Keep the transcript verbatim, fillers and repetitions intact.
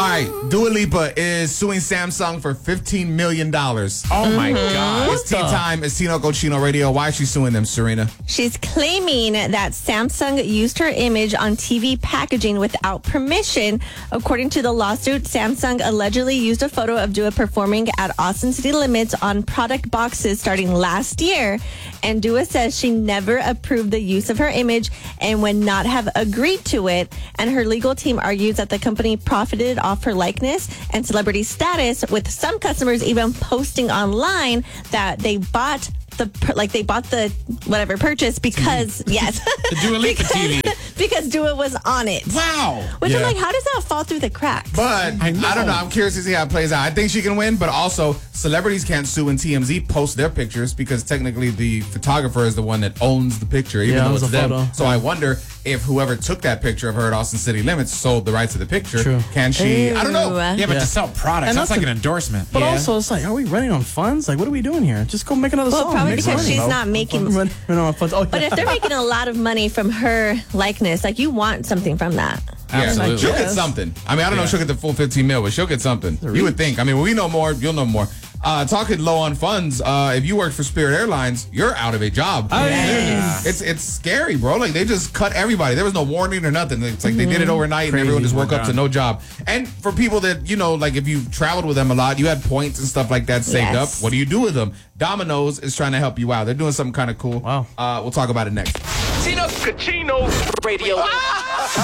right, Dua Lipa is suing Samsung for fifteen million dollars. Oh, my God. It's tea time. It's Tino Cochino Radio. Why is she suing them, Serena? She's claiming that Samsung used her image on T V packaging without permission. According to the lawsuit, Samsung allegedly used a photo of Dua performing at Austin City Limits on product boxes starting last year. And Dua says she never approved the use of her image and would not have agreed to it. And her legal team argues that the company profited off her likeness and celebrity status, with some customers even posting online that they bought the like they bought the whatever purchase because yes, the Dua Lipa because, T V because Dua was on it. Wow. Which Yeah. I'm like, how does that fall through the cracks? But I, I know. don't know. I'm curious to see how it plays out. I think she can win, but also celebrities can't sue when T M Z posts their pictures because technically the photographer is the one that owns the picture, even Yeah, though it was it's a them. photo. So I wonder if whoever took that picture of her at Austin City Limits sold the rights to the picture. True. Can she? I don't know. Ooh. Yeah, but Yeah. to sell products, And that's that's like a- an endorsement. But Yeah. also, it's like, are we running on funds? Like, what are we doing here? Just go make another Well, song. probably Make because money. she's not making- Run, run on funds. Oh, But if they're making a lot of money from her likeness, like, you want something from that. Yeah, Absolutely. she'll get Yes. something. I mean, I don't know if Yeah. she'll get the full fifteen mil, but she'll get something. You would think. I mean, when we know more, you'll know more. Uh, talking low on funds, uh, if you work for Spirit Airlines, you're out of a job. Oh, yeah. It's it's scary, bro. Like, they just cut everybody. There was no warning or nothing. It's like they did it overnight and everyone just woke up to no job. And for people that, you know, like if you've traveled with them a lot, you had points and stuff like that saved Yes. up. What do you do with them? Domino's is trying to help you out. They're doing something kind of cool. Wow. Uh, we'll talk about it next. Tino Cochino Radio.